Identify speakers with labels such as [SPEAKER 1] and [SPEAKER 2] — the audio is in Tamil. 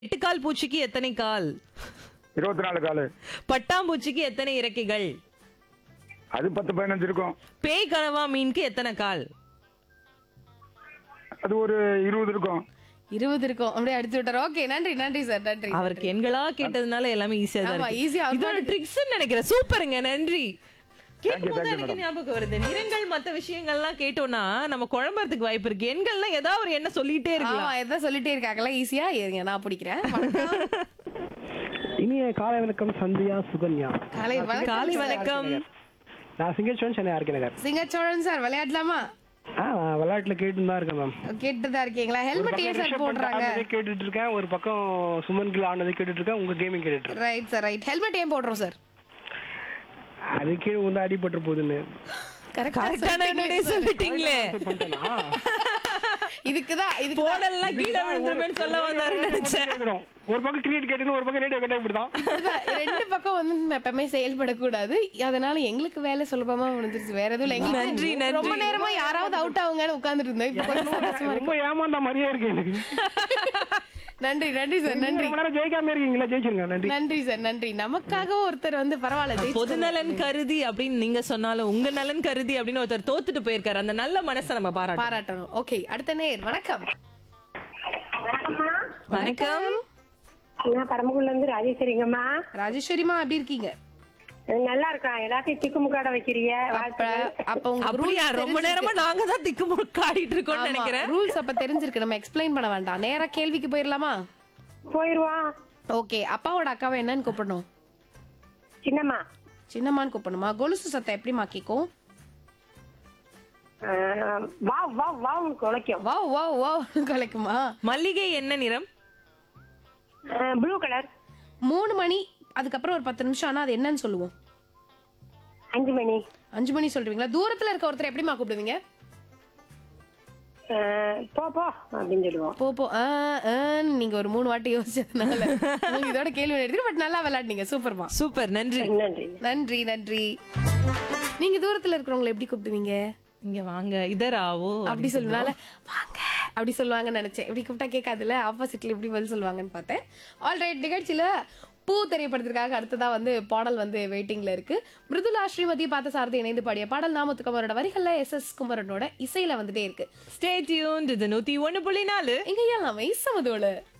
[SPEAKER 1] எட்டுக்கால் பூச்சிக்கு எத்தனை கால்?
[SPEAKER 2] 24 காலு.
[SPEAKER 1] பட்டாம்பூச்சிக்கு எத்தனை இறக்கைகள்?
[SPEAKER 2] அது 10 15 இருக்கும்.
[SPEAKER 1] பேய் கனவா மீனுக்கு எத்தனை கால்?
[SPEAKER 2] அது ஒரு 20 இருக்கும்.
[SPEAKER 3] 20 இருக்கும். அப்படியே அடிச்சு விட்டாரு. ஓகே, நன்றி நன்றி சார், நன்றி.
[SPEAKER 1] அவருக்கு எண்களா கேட்டதுனால எல்லாமே ஈஸியா தான்
[SPEAKER 3] ஆமா,
[SPEAKER 1] இருக்கு.
[SPEAKER 3] easy ஆ அவர்
[SPEAKER 1] இதோட ட்ரிக்ஸ் நினைக்கிறேன். சூப்பருங்க, நன்றி. கேட்கும்போது
[SPEAKER 2] thank you,
[SPEAKER 1] எனக்கு
[SPEAKER 2] madam.
[SPEAKER 1] ஞாபகம் வருது. நிறங்கள் மத்த விஷயங்கள்லாம் கேட்டோம்னா நம்ம குழம்புறதுக்கு வாய்ப்பு இருக்கு. எண்கள்லாம் ஏதாவது ஒரு எண்ணெய் சொல்லிட்டே
[SPEAKER 3] ஆமா,
[SPEAKER 1] இருக்கலாம்.
[SPEAKER 3] எதாவது சொல்லிட்டே இருக்காங்களா? ஈஸியா இருங்க, நான் பிடிக்கிறேன். வணக்கம்.
[SPEAKER 4] இனிய காலை வணக்கம் சந்தியா சுகன்யா.
[SPEAKER 3] காலை வணக்கம்
[SPEAKER 1] காலை
[SPEAKER 3] சார்.
[SPEAKER 1] வணக்கம்.
[SPEAKER 4] நான் சிங்கச்சோன் சென்னை ஆர்கே நகர்.
[SPEAKER 3] சிங்கச்சோழன் சார், விளையாடலாமா?
[SPEAKER 4] நான் விளையாட்டுல கேட்டு தான் இருக்கேன் மேம்.
[SPEAKER 3] கேட்டுதான் இருக்கீங்களா? ஹெல்மெட் ஏன் சார் போடுறாங்க?
[SPEAKER 4] கேட்டுட்டு இருக்கேன், ஒரு பக்கம் சுமன் கில் ஆனதை கேட்டுட்டு இருக்கேன், உங்க கேமிங் கேட்டுட்டு இருக்கேன்.
[SPEAKER 3] Right sir, right. ஹெல்மெட் ஏன் போடுறோம் சார்?
[SPEAKER 4] அது கீழே வந்து அடிபட்டு போகுதுன்னு
[SPEAKER 1] கரெக்டான என்னுடைய சொல்லிட்டீங்களே.
[SPEAKER 3] இதுக்குதான்
[SPEAKER 1] போனெல்லாம் கீழே விழுந்துருமேன்னு சொல்ல வந்தாருன்னு நினைச்சேன்.
[SPEAKER 4] கேட்கிறோம். ஒரு பக்கம் கிரிக்கெட் கேட்டு ஒரு பக்கம் ரேடியோ கேட்டா இப்படிதான்.
[SPEAKER 3] ரெண்டு பக்கம் வந்து நம்ம எப்பவுமே செயல்படக்கூடாது. அதனால எங்களுக்கு வேலை சுலபமா முடிஞ்சிருச்சு. வேற எதுவும் இல்ல.
[SPEAKER 1] நன்றி,
[SPEAKER 3] எங்களுக்கு
[SPEAKER 1] நன்றி.
[SPEAKER 3] ரொம்ப நேரமா யாராவது அவுட் ஆகுங்கன்னு உட்கார்ந்துட்டு இருந்தோம். இப்ப கொஞ்சம் சந்தோஷமா இருக்கு.
[SPEAKER 4] ரொம்ப ஏமாந்த மாதிரியே இருக்கு எனக்கு.
[SPEAKER 3] நன்றி நன்றி சார், நன்றி.
[SPEAKER 4] ரொம்ப நேரம் ஜெயிக்காம இருக்கீங்களா? ஜெயிச்சிருங்க. நன்றி
[SPEAKER 3] நன்றி சார், நன்றி. நமக்காக ஒருத்தர் வந்து பரவாயில்ல
[SPEAKER 1] பொது
[SPEAKER 3] ஜெயிச்சிட்டாங்க.
[SPEAKER 1] நலன் கருதி அப்படின்னு நீங்க சொன்னாலும் உங்க நலன் கருதி அப்படின்னு ஒருத்தர் தோத்துட்டு போயிருக்காரு. அந்த நல்ல மனசை நம்ம பாராட்டணும்.
[SPEAKER 3] பாராட்டணும். ஓகே, அடுத்த நேர். வணக்கம்.
[SPEAKER 1] வணக்கம்.
[SPEAKER 5] நான் பரமக்குடில இருந்து ராஜேஸ்வரிங்கம்மா.
[SPEAKER 3] ராஜேஸ்வரிமா, எப்படி இருக்கீங்க?
[SPEAKER 5] நல்லா இருக்கா? எல்லாத்தையும் திக்குமுக்காட வைக்கிறீங்க.
[SPEAKER 3] அப்ப உங்க
[SPEAKER 1] அப்படியா? ரொம்ப நேரமா நாங்க தான் திக்குமுக்காடிட்டு இருக்கோம்னு நினைக்கிறேன்.
[SPEAKER 3] ரூல்ஸ் அப்ப தெரிஞ்சிருக்கு, நம்ம எக்ஸ்பிளைன் பண்ண வேண்டாம். நேரா கேள்விக்கு போயிடலாமா?
[SPEAKER 5] போயிருவான்.
[SPEAKER 3] ஓகே, அப்பாவோட அக்காவை என்னன்னு கூப்பிடணும்?
[SPEAKER 5] சின்னம்மா.
[SPEAKER 3] சின்னம்மான்னு கூப்பிடணுமா? கொலுசு சத்தம் எப்படிமா கேக்கும்?
[SPEAKER 5] வா வா வா குலைக்கும்.
[SPEAKER 3] Wow wow wow கலைக்குமா?
[SPEAKER 1] மல்லிகை என்ன நிறம்?
[SPEAKER 5] Blue colour.
[SPEAKER 3] 3 மணி அதுக்கப்புறம் ஒரு 10 நிமிஷம் ஆனா அது என்னன்னு சொல்லுவோம்?
[SPEAKER 5] 5 மணி.
[SPEAKER 3] 5 மணி சொல்றீங்களா? தூரத்துல இருக்க ஒருத்தர் எப்படிமா கூப்பிடுவீங்க?
[SPEAKER 5] போ போ அப்படின்னு சொல்லுவோம்.
[SPEAKER 3] போ போ நீங்க ஒரு 3 வாட்டி யோசிச்சதுனால உங்களுக்கு இதோட கேள்வி எடுத்து. பட் நல்லா விளையாடுனீங்க, சூப்பர்மா.
[SPEAKER 1] சூப்பர், நன்றி.
[SPEAKER 5] நன்றி.
[SPEAKER 3] நன்றி நன்றி. நீங்க தூரத்துல இருக்கிறவங்களை எப்படி கூப்பிடுவீங்க?
[SPEAKER 1] இங்க வாங்க, இதராவோ
[SPEAKER 3] அப்படி சொல்லுவாங்க. வாங்க அப்படி சொல்லுவாங்கன்னு நினைச்சேன். இப்படி கூப்பிட்டா கேட்காதுல, ஆப்போசிட்ல எப்படி பதில் சொல்லுவாங்கன்னு பார்த்தேன். ஆல்ரைட், நிகழ்ச்சியில பூ திரைப்படத்திற்காக அடுத்ததா வந்து பாடல் வந்து வெயிட்டிங்ல இருக்கு. மிருதுலா ஸ்ரீமதி பார்த்தசாரதி இணைந்து பாடிய பாடல் நாமத்துக்குமரோட வரிகள்ல எஸ் குமரனோட இசையில வந்துட்டே இருக்கு.
[SPEAKER 1] Stay tuned. இது 101.4
[SPEAKER 3] இங்க எல்லாமே சமதோல.